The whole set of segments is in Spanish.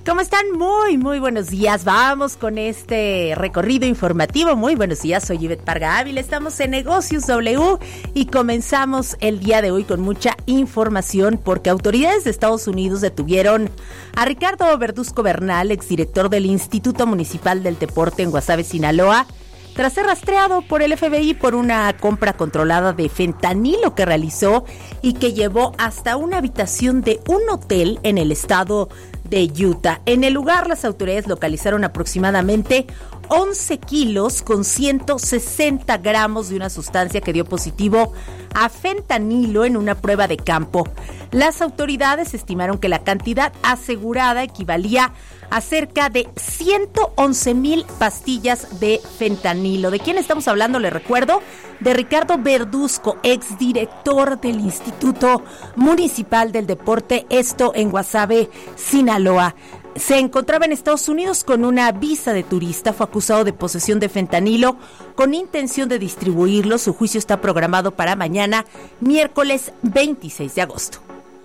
¿Cómo están? Muy buenos días. Vamos con este recorrido informativo. Muy buenos días, soy Ivette Parga Ávila. Estamos en Negocios W y comenzamos el día de hoy con mucha información porque autoridades de Estados Unidos detuvieron a Ricardo Verduzco Bernal, exdirector del Instituto Municipal del Deporte en Guasave, Sinaloa, tras ser rastreado por el FBI por una compra controlada de fentanilo que realizó y que llevó hasta una habitación de un hotel en el estado de Utah. En el lugar, las autoridades localizaron aproximadamente 11 kilos con 160 gramos de una sustancia que dio positivo a fentanilo en una prueba de campo. Las autoridades estimaron que la cantidad asegurada equivalía a cerca de 111,000 pastillas de fentanilo. ¿De quién estamos hablando? Les recuerdo, de Ricardo Verduzco, exdirector del Instituto Municipal del Deporte, esto en Guasave, Sinaloa. Se encontraba en Estados Unidos con una visa de turista, fue acusado de posesión de fentanilo con intención de distribuirlo. Su juicio está programado para mañana, miércoles 26 de agosto.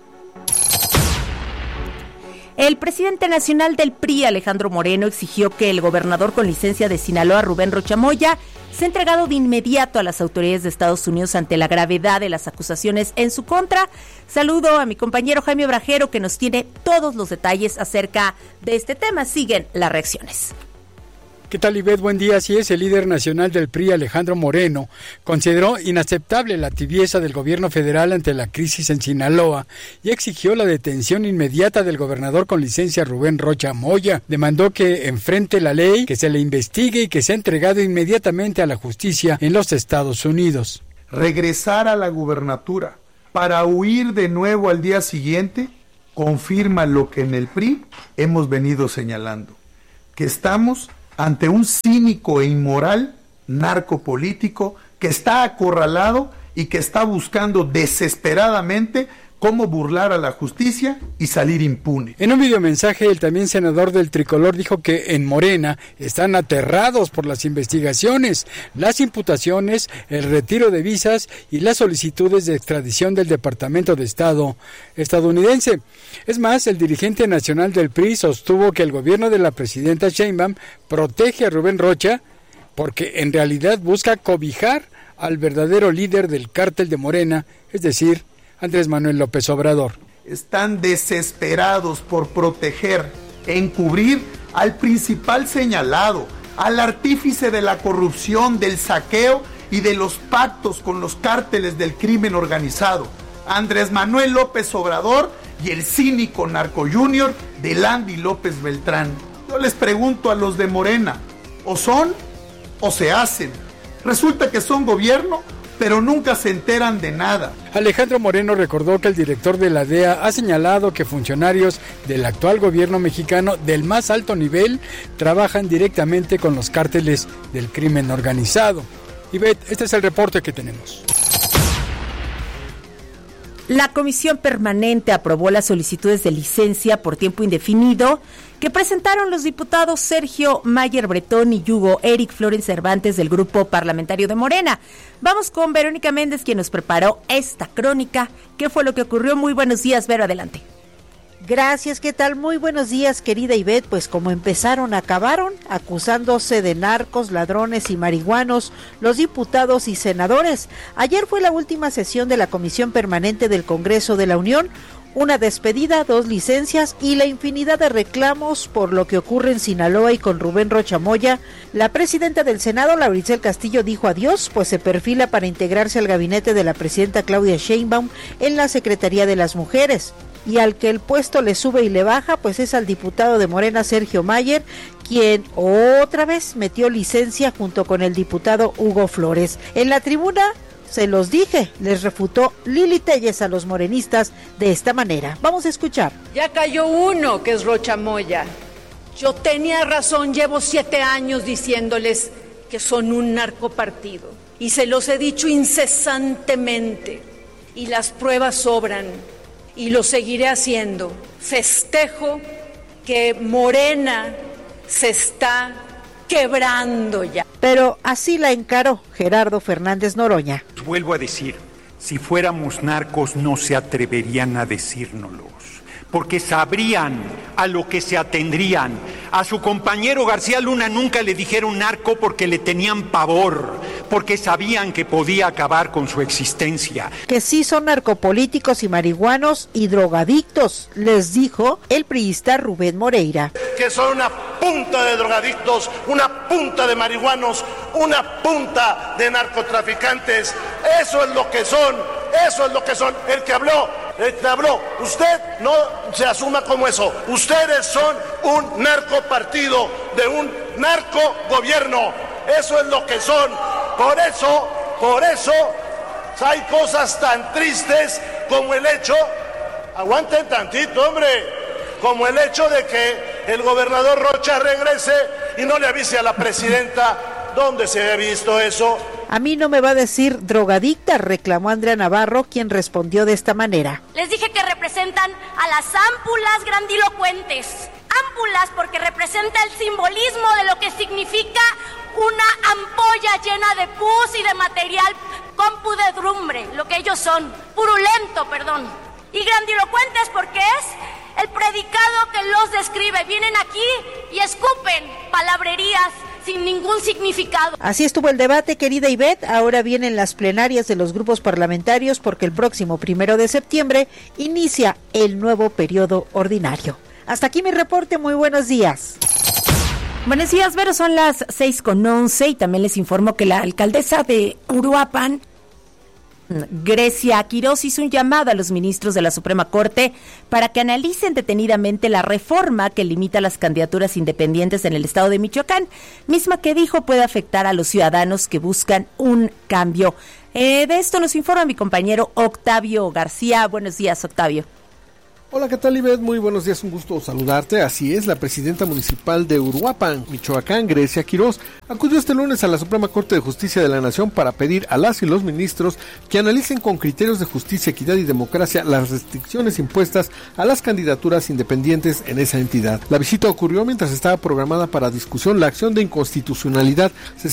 El presidente nacional del PRI, Alejandro Moreno, exigió que el gobernador con licencia de Sinaloa, Rubén Rocha Moya, sea entregado de inmediato a las autoridades de Estados Unidos ante la gravedad de las acusaciones en su contra. Saludo a mi compañero Jaime Obrajero, que nos tiene todos los detalles acerca de este tema. Siguen las reacciones. ¿Qué tal, Ivette? Buen día. Así es, el líder nacional del PRI, Alejandro Moreno, consideró inaceptable la tibieza del gobierno federal ante la crisis en Sinaloa y exigió la detención inmediata del gobernador con licencia Rubén Rocha Moya. Demandó que enfrente la ley, que se le investigue y que sea entregado inmediatamente a la justicia en los Estados Unidos. Regresar a la gubernatura para huir de nuevo al día siguiente confirma lo que en el PRI hemos venido señalando, que estamos ante un cínico e inmoral narcopolítico que está acorralado y que está buscando desesperadamente cómo burlar a la justicia y salir impune. En un videomensaje, el también senador del Tricolor dijo que en Morena están aterrados por las investigaciones, las imputaciones, el retiro de visas y las solicitudes de extradición del Departamento de Estado estadounidense. Es más, el dirigente nacional del PRI sostuvo que el gobierno de la presidenta Sheinbaum protege a Rubén Rocha porque en realidad busca cobijar al verdadero líder del cártel de Morena, es decir, Andrés Manuel López Obrador. Están desesperados por proteger, encubrir al principal señalado, al artífice de la corrupción, del saqueo y de los pactos con los cárteles del crimen organizado, Andrés Manuel López Obrador y el cínico narco junior de Landy López Beltrán. Yo les pregunto a los de Morena, ¿o son o se hacen? Resulta que son gobierno, pero nunca se enteran de nada. Alejandro Moreno recordó que el director de la DEA ha señalado que funcionarios del actual gobierno mexicano del más alto nivel trabajan directamente con los cárteles del crimen organizado. Ivette, este es el reporte que tenemos. La Comisión Permanente aprobó las solicitudes de licencia por tiempo indefinido que presentaron los diputados Sergio Mayer Bretón y Hugo Eric Flores Cervantes del Grupo Parlamentario de Morena. Vamos con Verónica Méndez, quien nos preparó esta crónica. ¿Qué fue lo que ocurrió? Muy buenos días, Vero, adelante. Gracias, ¿qué tal? Muy buenos días, querida Ivette. Pues como empezaron, acabaron, acusándose de narcos, ladrones y marihuanos los diputados y senadores. Ayer fue la última sesión de la Comisión Permanente del Congreso de la Unión. Una despedida, 2 licencias y la infinidad de reclamos por lo que ocurre en Sinaloa y con Rubén Rocha Moya. La presidenta del Senado, Lauricel Castillo, dijo adiós, pues se perfila para integrarse al gabinete de la presidenta Claudia Sheinbaum en la Secretaría de las Mujeres. Y al que el puesto le sube y le baja, pues es al diputado de Morena, Sergio Mayer, quien otra vez metió licencia junto con el diputado Hugo Flores. En la tribuna, se los dije, les refutó Lili Telles a los morenistas de esta manera. Vamos a escuchar. Ya cayó uno, que es Rocha Moya. Yo tenía razón, llevo 7 años diciéndoles que son un narcopartido. Y se los he dicho incesantemente. Y las pruebas sobran. Y lo seguiré haciendo. Festejo que Morena se está quebrando ya. Pero así la encaró Gerardo Fernández Noroña. Vuelvo a decir, si fuéramos narcos no se atreverían a decírnoslos, porque sabrían a lo que se atendrían. A su compañero García Luna nunca le dijeron narco porque le tenían pavor, porque sabían que podía acabar con su existencia. Que sí son narcopolíticos y marihuanos y drogadictos, les dijo el priista Rubén Moreira. Que son una punta de drogadictos, una punta de marihuanos, una punta de narcotraficantes. Eso es lo que son, eso es lo que son. El que habló, usted no se asuma como eso. Ustedes son un narcopartido de un narcogobierno. Eso es lo que son. Por eso hay cosas tan tristes como el hecho, aguanten tantito, hombre, como el hecho de que el gobernador Rocha regrese y no le avise a la presidenta. ¿Dónde se ha visto eso? A mí no me va a decir drogadicta, reclamó Andrea Navarro, quien respondió de esta manera. Les dije que representan a las ámpulas grandilocuentes. Ámpulas porque representa el simbolismo de lo que significa una ampolla llena de pus y de material con pudredumbre, lo que ellos son, purulento, perdón. Y grandilocuentes porque es el predicado que los describe. Vienen aquí y escupen palabrerías sin ningún significado. Así estuvo el debate, querida Ivette. Ahora vienen las plenarias de los grupos parlamentarios porque el próximo 1 de septiembre inicia el nuevo periodo ordinario. Hasta aquí mi reporte, muy buenos días. Buenos días, Vero, son las 6:11 y también les informo que la alcaldesa de Uruapan, Grecia Quirós, hizo un llamado a los ministros de la Suprema Corte para que analicen detenidamente la reforma que limita las candidaturas independientes en el estado de Michoacán, misma que dijo puede afectar a los ciudadanos que buscan un cambio. De esto nos informa mi compañero Octavio García. Buenos días, Octavio. Hola, ¿qué tal, Ivette? Muy buenos días, un gusto saludarte. Así es, la presidenta municipal de Uruapan, Michoacán, Grecia Quirós, acudió este lunes a la Suprema Corte de Justicia de la Nación para pedir a las y los ministros que analicen con criterios de justicia, equidad y democracia las restricciones impuestas a las candidaturas independientes en esa entidad. La visita ocurrió mientras estaba programada para discusión la acción de inconstitucionalidad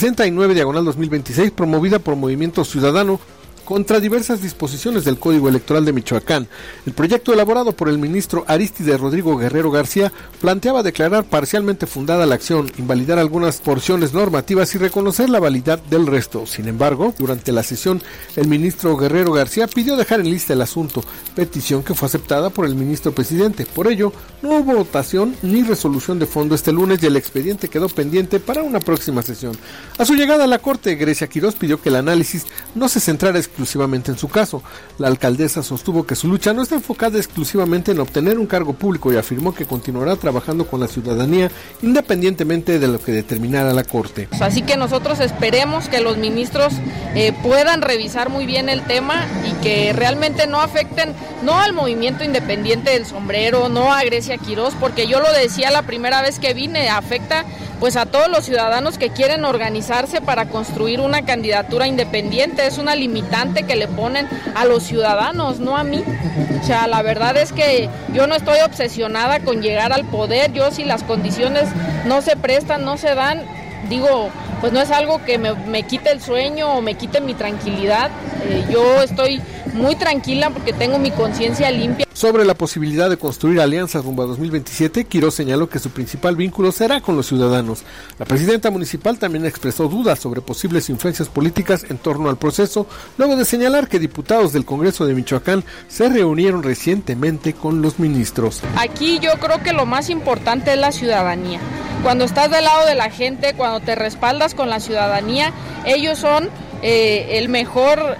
69/2026 promovida por Movimiento Ciudadano contra diversas disposiciones del Código Electoral de Michoacán. El proyecto elaborado por el ministro Arístide Rodrigo Guerrero García planteaba declarar parcialmente fundada la acción, invalidar algunas porciones normativas y reconocer la validad del resto. Sin embargo, durante la sesión, el ministro Guerrero García pidió dejar en lista el asunto, petición que fue aceptada por el ministro presidente. Por ello, no hubo votación ni resolución de fondo este lunes y el expediente quedó pendiente para una próxima sesión. A su llegada a la Corte, Grecia Quirós pidió que el análisis no se centrara exclusivamente en su caso. La alcaldesa sostuvo que su lucha no está enfocada exclusivamente en obtener un cargo público y afirmó que continuará trabajando con la ciudadanía independientemente de lo que determinara la Corte. Así que nosotros esperemos que los ministros puedan revisar muy bien el tema y que realmente no afecten no al movimiento independiente del sombrero, no a Grecia Quirós, porque yo lo decía la primera vez que vine, afecta pues a todos los ciudadanos que quieren organizarse para construir una candidatura independiente. Es una limitante que le ponen a los ciudadanos, no a mí. O sea, la verdad es que yo no estoy obsesionada con llegar al poder. Yo, si las condiciones no se prestan, no se dan, digo, pues no es algo que me quite el sueño o me quite mi tranquilidad. Yo estoy muy tranquila porque tengo mi conciencia limpia. Sobre la posibilidad de construir alianzas rumbo a 2027, Quirós señaló que su principal vínculo será con los ciudadanos. La presidenta municipal también expresó dudas sobre posibles influencias políticas en torno al proceso, luego de señalar que diputados del Congreso de Michoacán se reunieron recientemente con los ministros. Aquí yo creo que lo más importante es la ciudadanía. Cuando estás del lado de la gente, cuando te respaldas con la ciudadanía, ellos son el mejor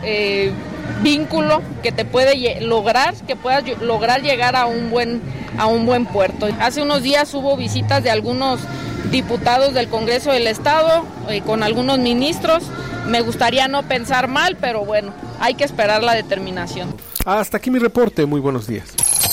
vínculo que te puede lograr, que puedas lograr llegar a un buen puerto. Hace unos días hubo visitas de algunos diputados del Congreso del Estado con algunos ministros. Me gustaría no pensar mal, pero bueno, hay que esperar la determinación. Hasta aquí mi reporte, muy buenos días.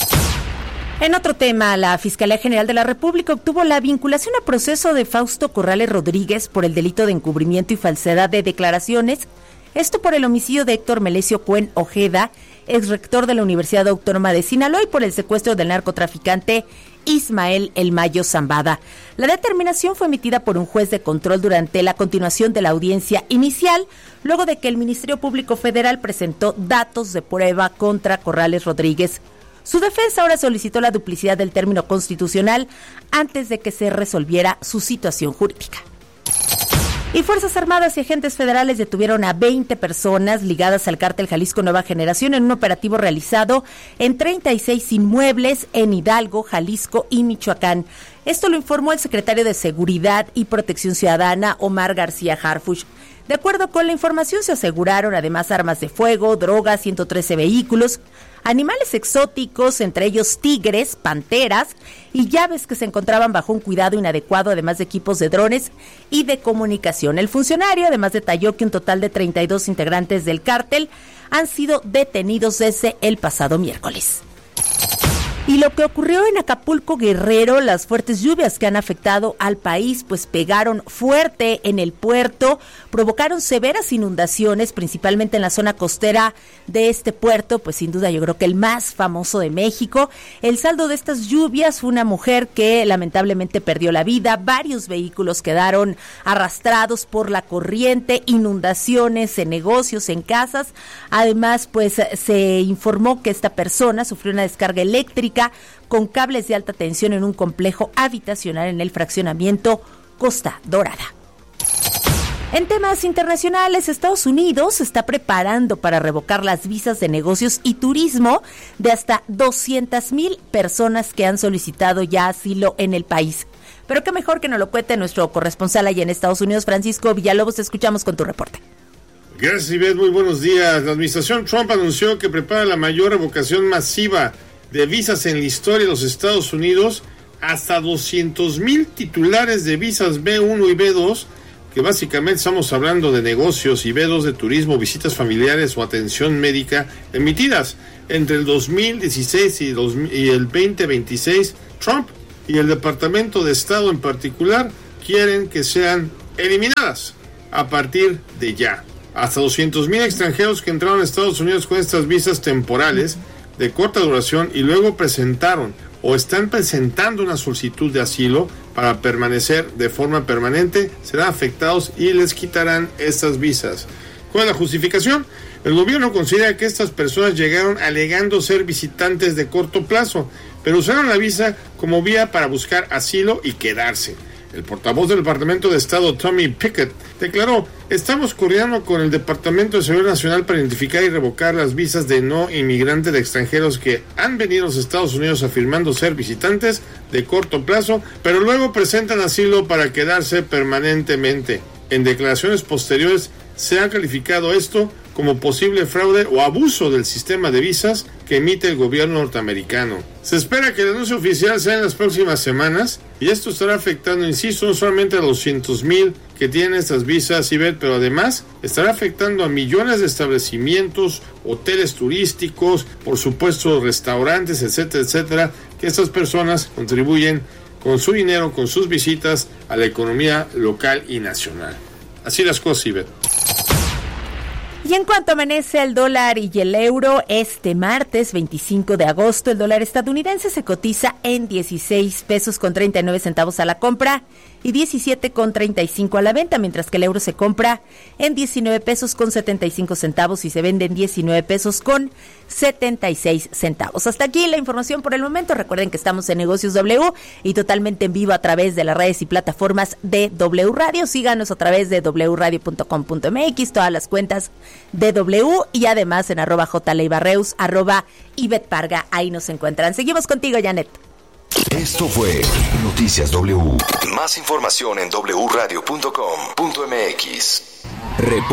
En otro tema, la Fiscalía General de la República obtuvo la vinculación a proceso de Fausto Corrales Rodríguez por el delito de encubrimiento y falsedad de declaraciones. Esto por el homicidio de Héctor Melesio Cuen Ojeda, ex rector de la Universidad Autónoma de Sinaloa, y por el secuestro del narcotraficante Ismael El Mayo Zambada. La determinación fue emitida por un juez de control durante la continuación de la audiencia inicial, luego de que el Ministerio Público Federal presentó datos de prueba contra Corrales Rodríguez, Su defensa ahora solicitó la duplicidad del término constitucional antes de que se resolviera su situación jurídica. Y Fuerzas Armadas y agentes federales detuvieron a 20 personas ligadas al cártel Jalisco Nueva Generación en un operativo realizado en 36 inmuebles en Hidalgo, Jalisco y Michoacán. Esto lo informó el secretario de Seguridad y Protección Ciudadana, Omar García Harfuch. De acuerdo con la información, se aseguraron además armas de fuego, drogas, 113 vehículos, animales exóticos, entre ellos tigres, panteras y llaves que se encontraban bajo un cuidado inadecuado, además de equipos de drones y de comunicación. El funcionario además detalló que un total de 32 integrantes del cártel han sido detenidos desde el pasado miércoles. Y lo que ocurrió en Acapulco, Guerrero, las fuertes lluvias que han afectado al país, pues pegaron fuerte en el puerto, provocaron severas inundaciones, principalmente en la zona costera de este puerto, pues sin duda yo creo que el más famoso de México. El saldo de estas lluvias fue una mujer que lamentablemente perdió la vida, varios vehículos quedaron arrastrados por la corriente, inundaciones en negocios, en casas. Además, pues se informó que esta persona sufrió una descarga eléctrica con cables de alta tensión en un complejo habitacional en el fraccionamiento Costa Dorada. En temas internacionales, Estados Unidos se está preparando para revocar las visas de negocios y turismo de hasta 200,000 personas que han solicitado ya asilo en el país. Pero qué mejor que nos lo cuente nuestro corresponsal allá en Estados Unidos, Francisco Villalobos. Te escuchamos con tu reporte. Gracias, Ivette. Muy buenos días. La administración Trump anunció que prepara la mayor revocación masiva de visas en la historia de los Estados Unidos, hasta 200,000 titulares de visas B1 y B2, que básicamente estamos hablando de negocios, y B2 de turismo, visitas familiares o atención médica, emitidas entre el 2016 y el 2026. Trump y el Departamento de Estado en particular quieren que sean eliminadas a partir de ya. Hasta 200,000 extranjeros que entraron a Estados Unidos con estas visas temporales de corta duración y luego presentaron o están presentando una solicitud de asilo para permanecer de forma permanente, serán afectados y les quitarán estas visas. ¿Cuál es la justificación? El gobierno considera que estas personas llegaron alegando ser visitantes de corto plazo, pero usaron la visa como vía para buscar asilo y quedarse. El portavoz del Departamento de Estado, Tommy Pickett, declaró: estamos coordinando con el Departamento de Seguridad Nacional para identificar y revocar las visas de no inmigrantes de extranjeros que han venido a los Estados Unidos afirmando ser visitantes de corto plazo, pero luego presentan asilo para quedarse permanentemente. En declaraciones posteriores se ha calificado esto como posible fraude o abuso del sistema de visas que emite el gobierno norteamericano. Se espera que el anuncio oficial sea en las próximas semanas y esto estará afectando, insisto, no solamente a 200,000 que tienen estas visas, Ivette, pero además estará afectando a millones de establecimientos, hoteles turísticos, por supuesto restaurantes, etcétera, etcétera, que estas personas contribuyen con su dinero, con sus visitas a la economía local y nacional. Así las cosas, Ivette. Y en cuanto amanece el dólar y el euro, este martes 25 de agosto, el dólar estadounidense se cotiza en 16 pesos con 39 centavos a la compra y 17 con 35 a la venta, mientras que el euro se compra en 19 pesos con 75 centavos y se vende en 19 pesos con 76 centavos. Hasta aquí la información por el momento. Recuerden que estamos en Negocios W y totalmente en vivo a través de las redes y plataformas de W Radio. Síganos a través de wradio.com.mx, todas las cuentas de W y además en @jleibarreus, @Ivette Parga. Ahí nos encuentran. Seguimos contigo, Janet. Esto fue Noticias W. Más información en wradio.com.mx.